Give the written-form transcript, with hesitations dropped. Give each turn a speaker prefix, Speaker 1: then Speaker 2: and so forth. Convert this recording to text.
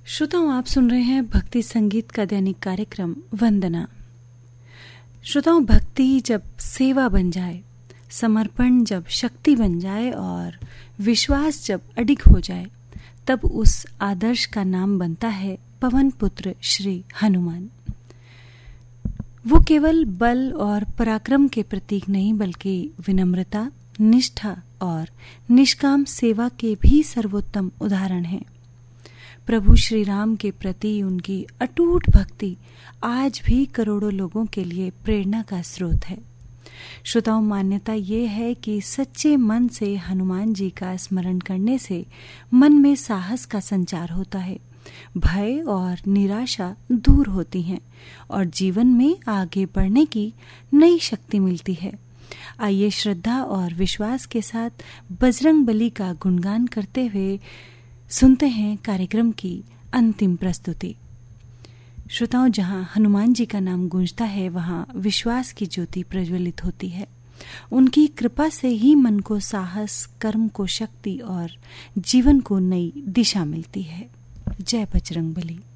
Speaker 1: श्रोताओं, आप सुन रहे हैं भक्ति संगीत का दैनिक कार्यक्रम वंदना। श्रोताओं, भक्ति जब सेवा बन जाए, समर्पण जब शक्ति बन जाए और विश्वास जब अडिग हो जाए, तब उस आदर्श का नाम बनता है पवन पुत्र श्री हनुमान। वो केवल बल और पराक्रम के प्रतीक नहीं, बल्कि विनम्रता, निष्ठा और निष्काम सेवा के भी सर्वोत्तम उदाहरण हैं। प्रभु श्री राम के प्रति उनकी अटूट भक्ति आज भी करोड़ों लोगों के लिए प्रेरणा का स्रोत है। श्रोताओं, मान्यता ये है कि सच्चे मन से हनुमान जी का स्मरण करने से मन में साहस का संचार होता है, भय और निराशा दूर होती हैं और जीवन में आगे बढ़ने की नई शक्ति मिलती है। आइए श्रद्धा और विश्वास के साथ बजरंगबली का गुणगान करते हुए सुनते हैं कार्यक्रम की अंतिम प्रस्तुति। श्रोताओं, जहां हनुमान जी का नाम गूंजता है, वहां विश्वास की ज्योति प्रज्वलित होती है। उनकी कृपा से ही मन को साहस, कर्म को शक्ति और जीवन को नई दिशा मिलती है। जय बजरंगबली।